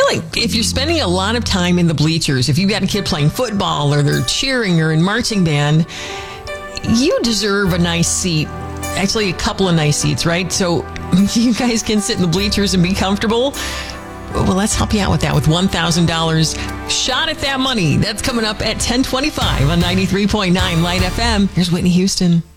feel like if you're spending a lot of time in the bleachers, if you've got a kid playing football or they're cheering or in marching band, you deserve a nice seat. Actually, a couple of nice seats, right? So you guys can sit in the bleachers and be comfortable. Well, let's help you out with that with $1,000 shot at that money. That's coming up at 10:25 on 93.9 Light FM. Here's Whitney Houston.